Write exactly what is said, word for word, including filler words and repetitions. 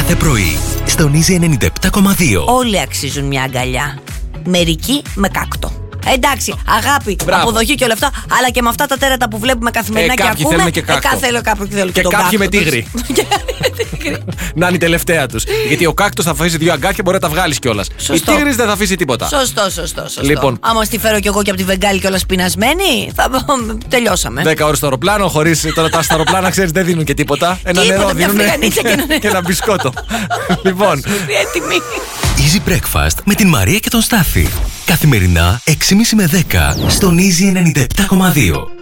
κάθε πρωί, στον Easy ενενήντα επτά κόμμα δύο. Όλοι αξίζουν μια αγκαλιά. Μερικοί με κάκτο. Εντάξει, αγάπη, Μπράβο. αποδοχή και όλα αυτά, αλλά και με αυτά τα τέρατα που βλέπουμε καθημερινά Ε, και κάποιοι ακούμε. θέλουν και κάκτο. Ε, θέλω κάποιοι θέλουν Και τον κάποιοι κάκτο με τους. τίγρη. Να είναι η τελευταία τους. Γιατί ο κάκτος θα αφήσει δύο αγκάθια, μπορεί να τα βγάλεις κιόλας. Η Σωστό. τίγρης δεν θα αφήσει τίποτα. Σωστό, σωστό, σωστό. Λοιπόν. Άμα στη φέρω κι εγώ και από τη Βεγγάλη και όλα σπινασμένη, θα τελειώσαμε. Δέκα ώρες στο αεροπλάνο, χωρίς. Τώρα τα στα αεροπλάνα, ξέρεις, δεν δίνουν και τίποτα. Ένα Τίποτα, νερό μια δίνουν φρυγανίτσα και ένα νερό. και ένα μπισκότο. Λοιπόν. Έτοιμη. Easy Breakfast με την Μαρία και τον Στάφη. Καθημερινά έξι και μισή με δέκα στον Easy ενενήντα επτά κόμμα δύο.